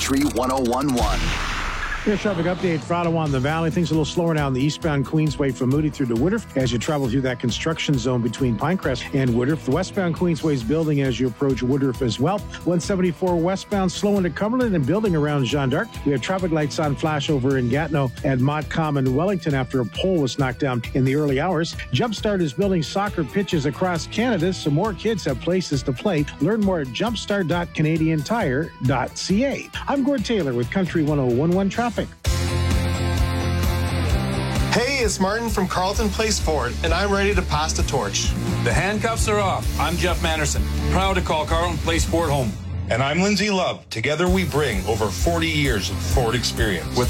Country 101.1. Here's traffic update for Ottawa and the Valley. Things a little slower now on the eastbound Queensway from Moody through to Woodruff as you travel through that construction zone between Pinecrest and Woodruff. The westbound Queensway is building as you approach Woodruff as well. 174 westbound slow into Cumberland and building around Jeanne d'Arc. We have traffic lights on flash over in Gatineau at Montcalm and Wellington after a pole was knocked down in the early hours. Jumpstart is building soccer pitches across Canada so more kids have places to play. Learn more at jumpstart.canadiantire.ca. I'm Gord Taylor with Country 101.1 Traffic. Hey, it's Martin from Carleton Place Ford, and I'm ready to pass the torch. The handcuffs are off. I'm Jeff Manderson, proud to call Carleton Place Ford home. And I'm Lindsay Love. Together we bring over 40 years of Ford experience. With